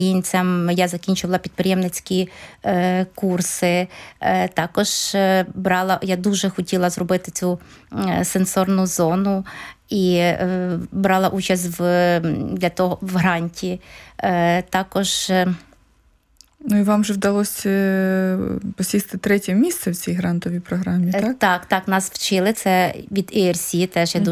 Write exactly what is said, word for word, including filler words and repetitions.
Я закінчувала підприємницькі е, курси, е, також е, брала, я дуже хотіла зробити цю е, сенсорну зону і е, брала участь в, для того, в гранті. Е, також... Е, Ну і вам же вдалося посісти третє місце в цій грантовій програмі, так? Так, так, нас вчили, це від і ар сі, теж я дуже